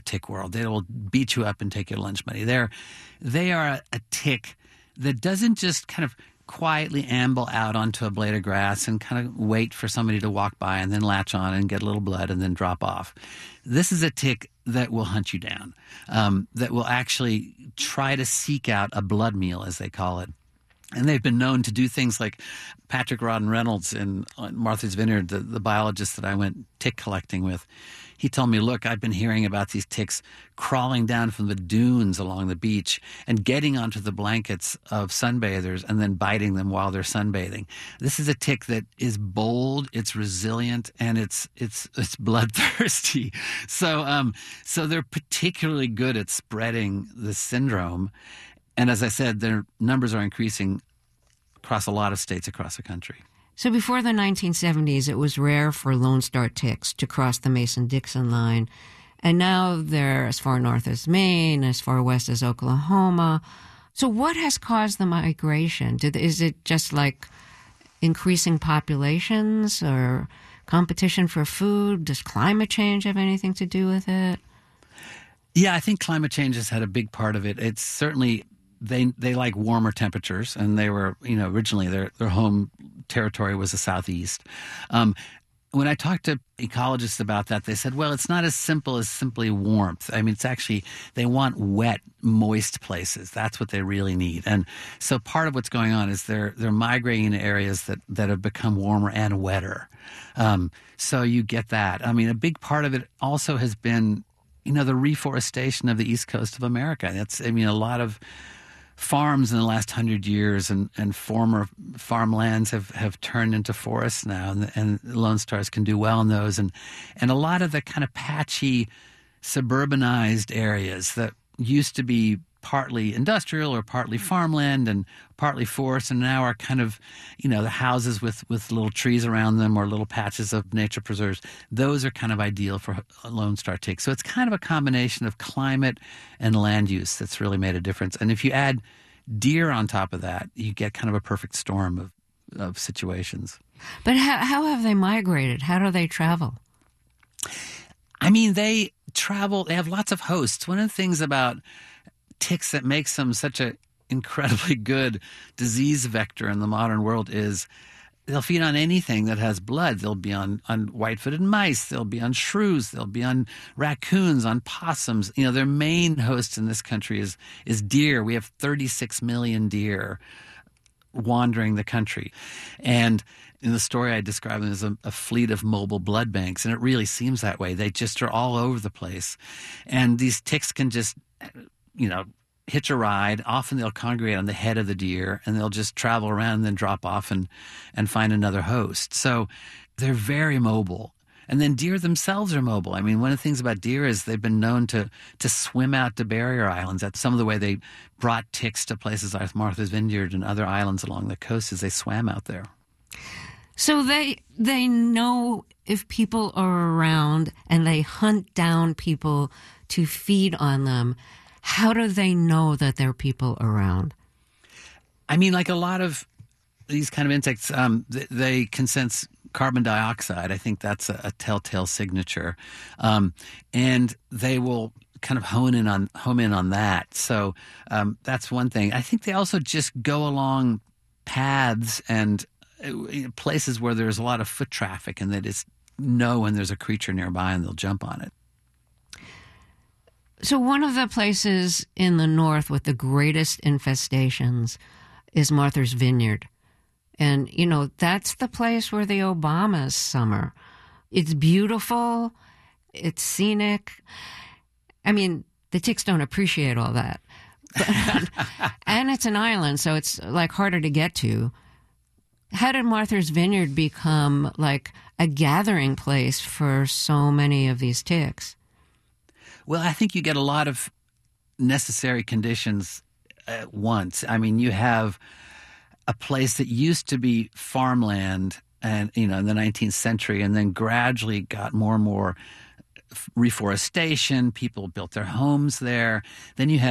tick world. They will beat you up and take your lunch money. They are a tick that doesn't just kind of quietly amble out onto a blade of grass and kind of wait for somebody to walk by and then latch on and get a little blood and then drop off. This is a tick that will hunt you down, that will actually try to seek out a blood meal, as they call it. And they've been known to do things like Patrick Rodden Reynolds in Martha's Vineyard, the biologist that I went tick collecting with. He told me, look, I've been hearing about these ticks crawling down from the dunes along the beach and getting onto the blankets of sunbathers and then biting them while they're sunbathing. This is a tick that is bold, it's resilient, and it's bloodthirsty. So they're particularly good at spreading the syndrome. And as I said, their numbers are increasing across a lot of states across the country. So before the 1970s, it was rare for Lone Star ticks to cross the Mason-Dixon line. And now they're as far north as Maine, as far west as Oklahoma. So what has caused the migration? Is it just like increasing populations or competition for food? Does climate change have anything to do with it? Yeah, I think climate change has had a big part of it. It's certainly... They like warmer temperatures, and they were, originally their home territory was the southeast. When I talked to ecologists about that, they said, well, it's not as simple as simply warmth. I mean, it's actually, they want wet, moist places. That's what they really need. And so part of what's going on is they're migrating to areas that have become warmer and wetter. So you get that. I mean, a big part of it also has been, the reforestation of the East Coast of America. A lot of farms in the last 100 years and former farmlands have turned into forests now, and Lone Stars can do well in those. And a lot of the kind of patchy, suburbanized areas that used to be partly industrial or partly farmland and partly forest, and now are kind of, the houses with little trees around them or little patches of nature preserves. Those are kind of ideal for Lone Star ticks. So it's kind of a combination of climate and land use that's really made a difference. And if you add deer on top of that, you get kind of a perfect storm of situations. But how have they migrated? How do they travel? I mean, they travel. They have lots of hosts. One of the things about ticks that makes them such an incredibly good disease vector in the modern world is they'll feed on anything that has blood. They'll be on white-footed mice. They'll be on shrews. They'll be on raccoons, on possums. Their main host in this country is deer. We have 36 million deer wandering the country. And in the story, I describe them as a fleet of mobile blood banks, and it really seems that way. They just are all over the place. And these ticks can just hitch a ride. Often they'll congregate on the head of the deer, and they'll just travel around and then drop off and find another host. So they're very mobile. And then deer themselves are mobile. I mean, one of the things about deer is they've been known to swim out to barrier islands. That's some of the way they brought ticks to places like Martha's Vineyard and other islands along the coast, is they swam out there. So they know if people are around, and they hunt down people to feed on them. How do they know that there are people around? I mean, like a lot of these kind of insects, they can sense carbon dioxide. I think that's a telltale signature. And they will kind of hone in on that. So that's one thing. I think they also just go along paths and places where there's a lot of foot traffic, and they just know when there's a creature nearby and they'll jump on it. So one of the places in the north with the greatest infestations is Martha's Vineyard. And, that's the place where the Obamas summer. It's beautiful. It's scenic. I mean, the ticks don't appreciate all that. And it's an island, so it's like harder to get to. How did Martha's Vineyard become like a gathering place for so many of these ticks? Well, I think you get a lot of necessary conditions at once. I mean, you have a place that used to be farmland and, in the 19th century, and then gradually got more and more reforestation. People built their homes there. Then you have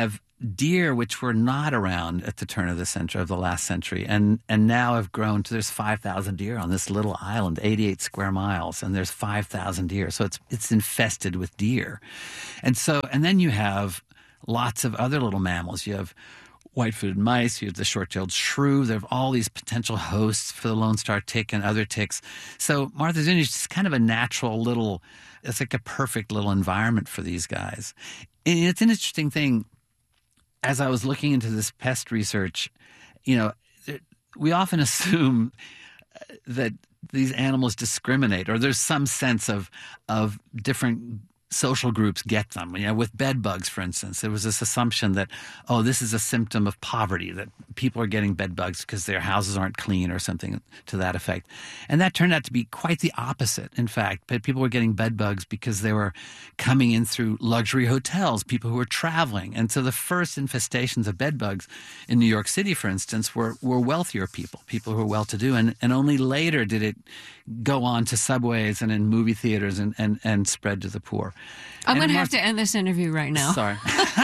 deer which were not around at the turn of the last century, and now have grown to, there's 5,000 deer on this little island, 88 square miles, and there's 5,000 deer. So it's infested with deer. And then you have lots of other little mammals. You have white-footed mice, you have the short-tailed shrew. There are all these potential hosts for the Lone Star tick and other ticks. So Martha's Vineyard is just kind of a natural little, it's like a perfect little environment for these guys. And it's an interesting thing. As I was looking into this pest research, we often assume that these animals discriminate, or there's some sense of different social groups get them. With bed bugs, for instance, there was this assumption that, this is a symptom of poverty, that people are getting bed bugs because their houses aren't clean or something to that effect. And that turned out to be quite the opposite, in fact. But people were getting bed bugs because they were coming in through luxury hotels, people who were traveling. And so the first infestations of bed bugs in New York City, for instance, were wealthier people who were well-to-do. And only later did it go on to subways and in movie theaters and spread to the poor. I'm going to have to end this interview right now. Sorry.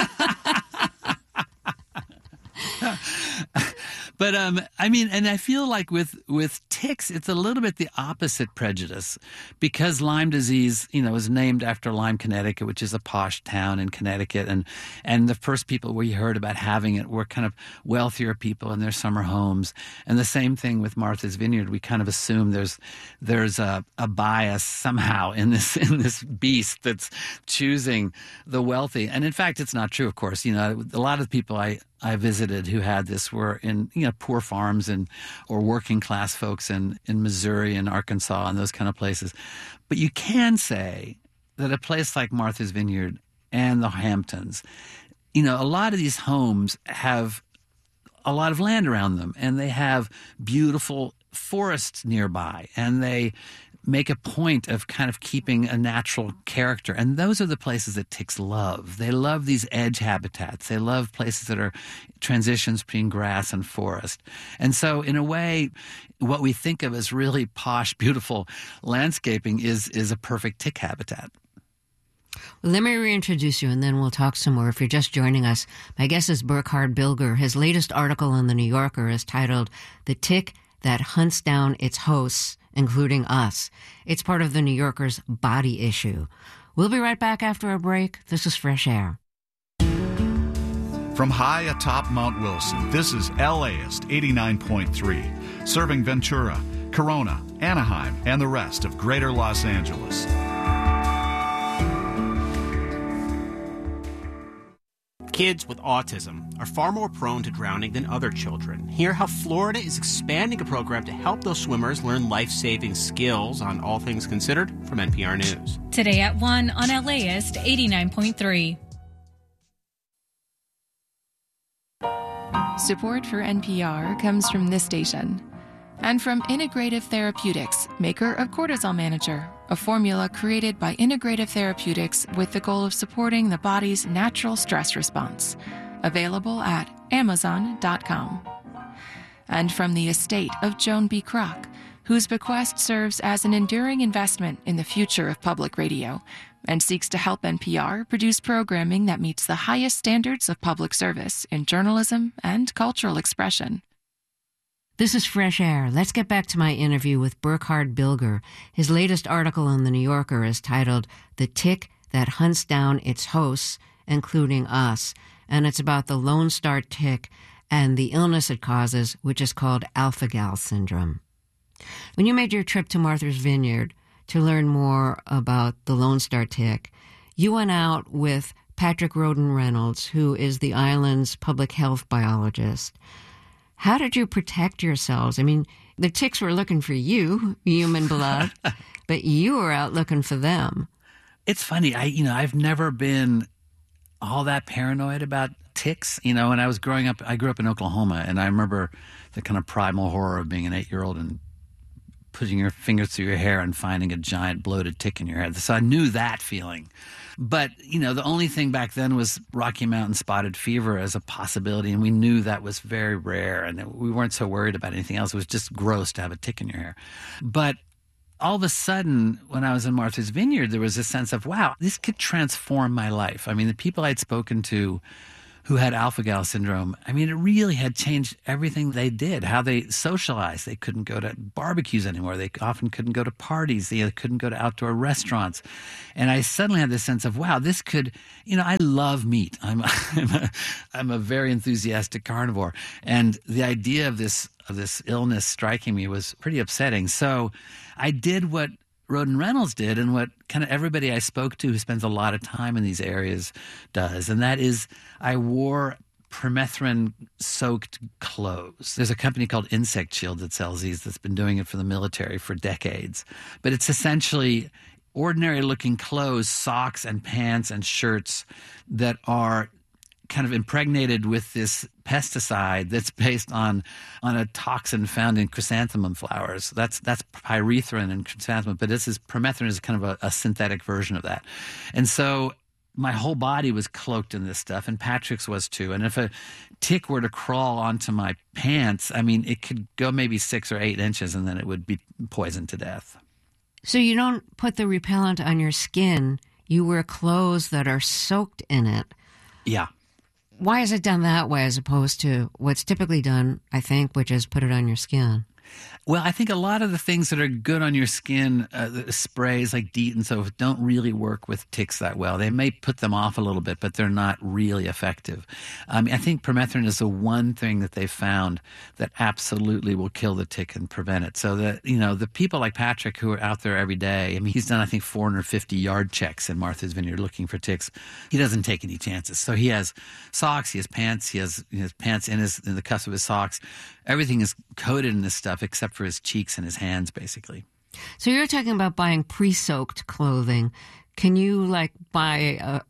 But and I feel like with ticks, it's a little bit the opposite prejudice, because Lyme disease, is named after Lyme, Connecticut, which is a posh town in Connecticut, and the first people we heard about having it were kind of wealthier people in their summer homes. And the same thing with Martha's Vineyard. We kind of assume there's a bias somehow in this beast that's choosing the wealthy, and in fact, it's not true. Of course, a lot of the people I visited who had this were in poor farms or working class folks in Missouri and Arkansas and those kind of places. But you can say that a place like Martha's Vineyard and the Hamptons, a lot of these homes have a lot of land around them, and they have beautiful forests nearby, and they make a point of kind of keeping a natural character. And those are the places that ticks love. They love these edge habitats. They love places that are transitions between grass and forest. And so in a way, what we think of as really posh, beautiful landscaping is a perfect tick habitat. Well, let me reintroduce you, and then we'll talk some more. If you're just joining us, my guest is Burkhard Bilger. His latest article in The New Yorker is titled "The Tick That Hunts Down Its Hosts, Including Us." It's part of The New Yorker's body issue. We'll be right back after a break. This is Fresh Air. From high atop Mount Wilson, this is LAist 89.3, serving Ventura, Corona, Anaheim, and the rest of greater Los Angeles. Kids with autism are far more prone to drowning than other children. Hear how Florida is expanding a program to help those swimmers learn life-saving skills on All Things Considered from NPR News. Today at 1 on LAist 89.3. Support for NPR comes from this station and from Integrative Therapeutics, maker of Cortisol Manager, a formula created by Integrative Therapeutics with the goal of supporting the body's natural stress response. Available at Amazon.com. And from the estate of Joan B. Kroc, whose bequest serves as an enduring investment in the future of public radio and seeks to help NPR produce programming that meets the highest standards of public service in journalism and cultural expression. This is Fresh Air. Let's get back to my interview with Burkhard Bilger. His latest article in The New Yorker is titled "The Tick That Hunts Down Its Hosts, Including Us," and it's about the Lone Star tick and the illness it causes, which is called alpha-gal syndrome. When you made your trip to Martha's Vineyard to learn more about the Lone Star tick, you went out with Patrick Roden Reynolds, who is the island's public health biologist. How did you protect yourselves? I mean, the ticks were looking for you, human blood, but you were out looking for them. It's funny. I've never been all that paranoid about ticks. When I was growing up, I grew up in Oklahoma, and I remember the kind of primal horror of being an 8-year-old and putting your fingers through your hair and finding a giant bloated tick in your head. So I knew that feeling. But, the only thing back then was Rocky Mountain spotted fever as a possibility, and we knew that was very rare, and we weren't so worried about anything else. It was just gross to have a tick in your hair. But all of a sudden, when I was in Martha's Vineyard, there was a sense of, wow, this could transform my life. I mean, the people I'd spoken to who had alpha-gal syndrome. I mean, it really had changed everything they did, how they socialized. They couldn't go to barbecues anymore. They often couldn't go to parties. They couldn't go to outdoor restaurants. And I suddenly had this sense of, wow, this could, I love meat. I'm a very enthusiastic carnivore. And the idea of this illness striking me was pretty upsetting. So I did what Roden Reynolds did and what kind of everybody I spoke to who spends a lot of time in these areas does, and that is I wore permethrin-soaked clothes. There's a company called Insect Shield that sells these that's been doing it for the military for decades. But it's essentially ordinary-looking clothes, socks and pants and shirts that are kind of impregnated with this pesticide that's based on a toxin found in chrysanthemum flowers. That's pyrethrin and chrysanthemum, but permethrin is kind of a synthetic version of that. And so my whole body was cloaked in this stuff, and Patrick's was too. And if a tick were to crawl onto my pants, I mean, it could go maybe 6 or 8 inches, and then it would be poisoned to death. So you don't put the repellent on your skin. You wear clothes that are soaked in it. Yeah. Why is it done that way as opposed to what's typically done, I think, which is put it on your skin? Well, I think a lot of the things that are good on your skin, sprays like DEET and so forth, don't really work with ticks that well. They may put them off a little bit, but they're not really effective. I think permethrin is the one thing that they found that absolutely will kill the tick and prevent it. So that, the people like Patrick who are out there every day, I mean, he's done, I think, 450 yard checks in Martha's Vineyard looking for ticks. He doesn't take any chances. So he has socks, he has pants, he has pants in the cuffs of his socks. Everything is coated in this stuff except for his cheeks and his hands, basically. So you're talking about buying pre-soaked clothing. Can you buy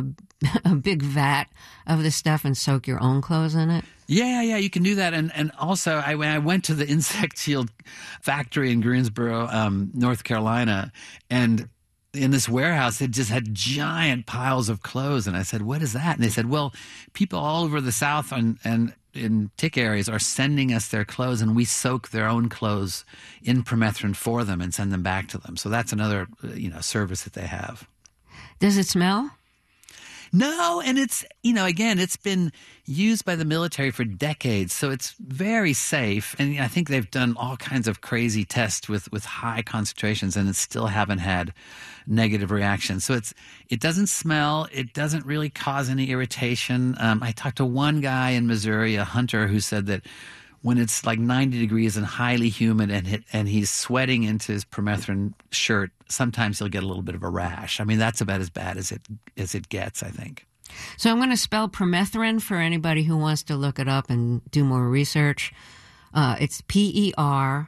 a big vat of this stuff and soak your own clothes in it? Yeah, you can do that. And also, when I went to the Insect Shield factory in Greensboro, North Carolina, and in this warehouse, it just had giant piles of clothes. And I said, what is that? And they said, well, people all over the South and in tick areas are sending us their clothes, and we soak their own clothes in permethrin for them and send them back to them. So that's another, service that they have. Does it smell? No, and it's, again, it's been used by the military for decades, so it's very safe. And I think they've done all kinds of crazy tests with high concentrations, and it still haven't had negative reactions. So it doesn't smell. It doesn't really cause any irritation. I talked to one guy in Missouri, a hunter, who said that when it's like 90 degrees and highly humid and he's sweating into his permethrin shirt, sometimes he'll get a little bit of a rash. I mean, that's about as bad as it gets, I think. So I'm going to spell permethrin for anybody who wants to look it up and do more research. It's PERMETHRIN,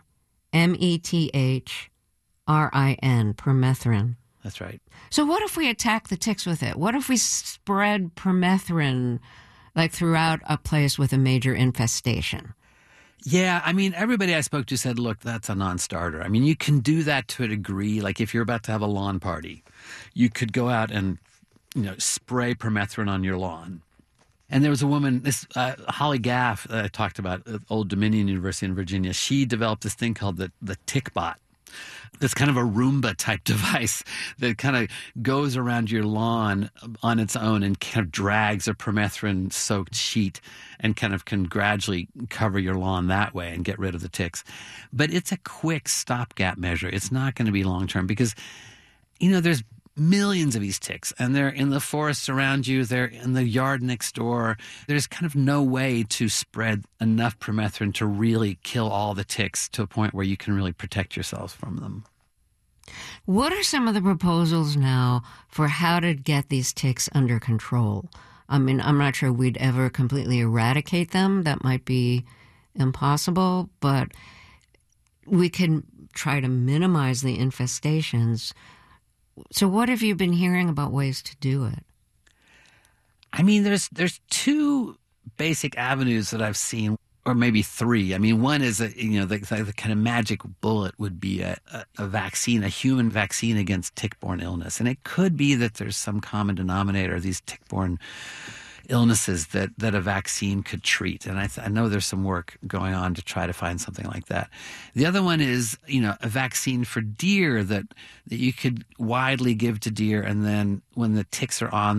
permethrin. That's right. So what if we attack the ticks with it? What if we spread permethrin throughout a place with a major infestation? Yeah, I mean, everybody I spoke to said, look, that's a non-starter. I mean, you can do that to a degree. Like if you're about to have a lawn party, you could go out and, spray permethrin on your lawn. And there was a woman, Holly Gaff, that I talked about at Old Dominion University in Virginia. She developed this thing called the Tick Bot. It's kind of a Roomba-type device that kind of goes around your lawn on its own and kind of drags a permethrin-soaked sheet and kind of can gradually cover your lawn that way and get rid of the ticks. But it's a quick stopgap measure. It's not going to be long-term because, there's millions of these ticks, and they're in the forests around you. They're in the yard next door. There's kind of no way to spread enough permethrin to really kill all the ticks to a point where you can really protect yourselves from them. What are some of the proposals now for how to get these ticks under control? I mean, I'm not sure we'd ever completely eradicate them. That might be impossible, but we can try to minimize the infestations. So what have you been hearing about ways to do it? I mean, there's 2 basic avenues that I've seen, or maybe 3. I mean, one is, the kind of magic bullet would be a vaccine, a human vaccine against tick-borne illness. And it could be that there's some common denominator, these tick-borne illnesses that a vaccine could treat. And I know there's some work going on to try to find something like that. The other one is, a vaccine for deer that you could widely give to deer, and then when the ticks are on them,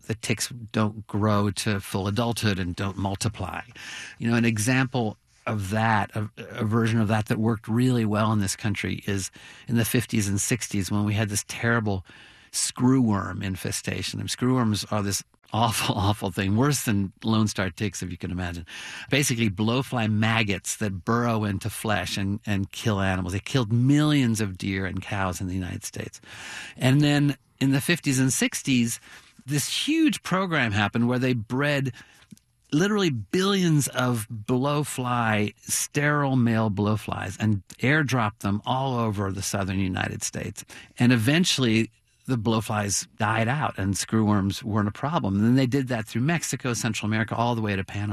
the ticks don't grow to full adulthood and don't multiply. An example of that, a version of that worked really well in this country is in the 50s and 60s when we had this terrible screwworm infestation. And screwworms are this awful, awful thing, worse than Lone Star ticks, if you can imagine. Basically, blowfly maggots that burrow into flesh and kill animals. They killed millions of deer and cows in the United States. And then in the 50s and 60s, this huge program happened where they bred literally billions of blowfly, sterile male blowflies, and airdropped them all over the southern United States. And eventually, the blowflies died out and screwworms weren't a problem. And then they did that through Mexico, Central America, all the way to Panama.